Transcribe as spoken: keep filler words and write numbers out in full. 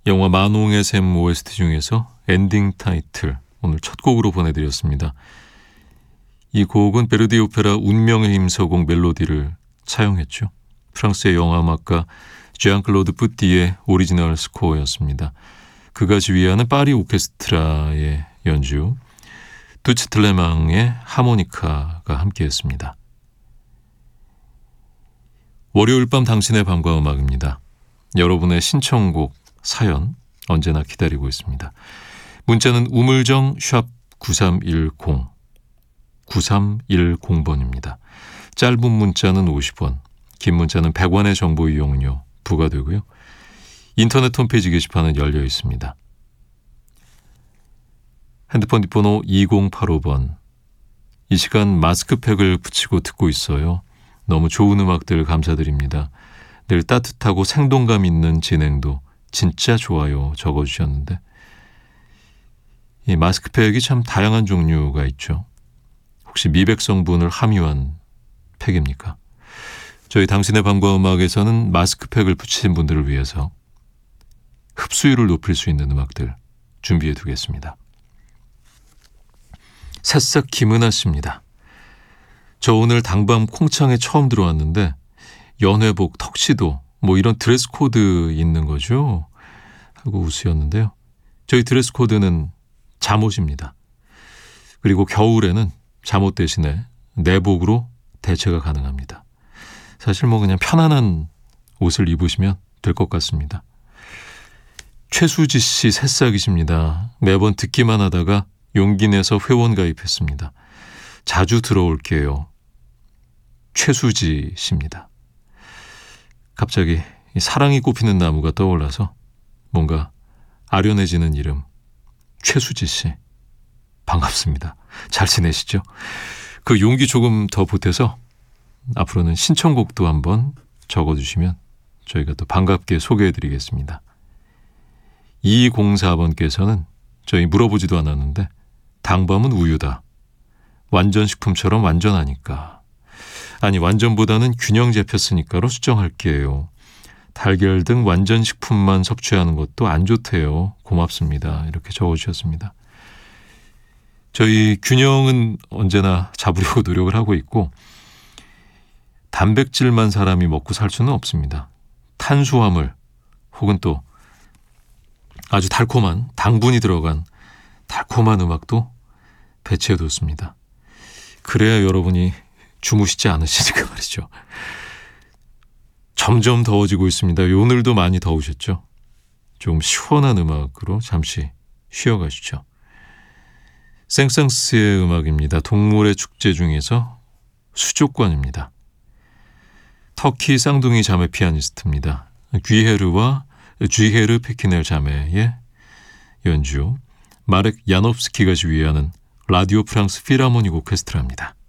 영화 만홍의 샘 오에스티 중에서 엔딩 타이틀 오늘 첫 곡으로 보내드렸습니다. 이 곡은 베르디 오페라 운명의 힘 서곡 멜로디를 차용했죠. 프랑스의 영화음악가 쟈앙 클로드 뿌띠의 오리지널 스코어였습니다. 그가 지휘하는 파리 오케스트라의 연주, 두츠 틀레망의 하모니카가 함께했습니다. 월요일 밤 당신의 밤과 음악입니다. 여러분의 신청곡, 사연 언제나 기다리고 있습니다. 문자는 우물정 샵 구삼일공, 구삼일공 번입니다. 짧은 문자는 오십 원, 긴 문자는 백 원의 정보 이용료 부과되고요. 인터넷 홈페이지 게시판은 열려 있습니다. 핸드폰 뒷번호 이공팔오 번. 이 시간 마스크팩을 붙이고 듣고 있어요. 너무 좋은 음악들 감사드립니다. 늘 따뜻하고 생동감 있는 진행도 진짜 좋아요 적어주셨는데, 이 마스크팩이 참 다양한 종류가 있죠. 혹시 미백 성분을 함유한 팩입니까? 저희 당신의 밤과 음악에서는 마스크팩을 붙이신 분들을 위해서 흡수율을 높일 수 있는 음악들 준비해 두겠습니다. 새싹 김은아 씨입니다. 저 오늘 당밤 콩창에 처음 들어왔는데 연회복, 턱시도 뭐 이런 드레스 코드 있는 거죠? 하고 웃으셨는데요. 저희 드레스 코드는 잠옷입니다. 그리고 겨울에는 잠옷 대신에 내복으로 대체가 가능합니다. 사실 뭐 그냥 편안한 옷을 입으시면 될 것 같습니다. 최수지 씨 새싹이십니다. 매번 듣기만 하다가 용기 내서 회원 가입했습니다. 자주 들어올게요. 최수지 씨입니다. 갑자기 사랑이 꽃피는 나무가 떠올라서 뭔가 아련해지는 이름, 최수지 씨. 반갑습니다. 잘 지내시죠? 그 용기 조금 더 보태서 앞으로는 신청곡도 한번 적어주시면 저희가 또 반갑게 소개해드리겠습니다. 이공사 번께서는 저희 물어보지도 않았는데 당밤은 우유다. 완전식품처럼 완전하니까. 아니, 완전보다는 균형 잡혔으니까로 수정할게요. 달걀 등 완전식품만 섭취하는 것도 안 좋대요. 고맙습니다. 이렇게 적어주셨습니다. 저희 균형은 언제나 잡으려고 노력을 하고 있고, 단백질만 사람이 먹고 살 수는 없습니다. 탄수화물 혹은 또 아주 달콤한 당분이 들어간 달콤한 음악도 배치해뒀습니다. 그래야 여러분이 주무시지 않으시니까 말이죠. 점점 더워지고 있습니다. 오늘도 많이 더우셨죠? 좀 시원한 음악으로 잠시 쉬어가시죠. 생상스의 음악입니다. 동물의 축제 중에서 수족관입니다. 터키 쌍둥이 자매 피아니스트입니다. 귀헤르와 쥐헤르 페키넬 자매의 연주, 마렉 야노프스키가 지휘하는 라디오 프랑스 필하모닉 오케스트라입니다.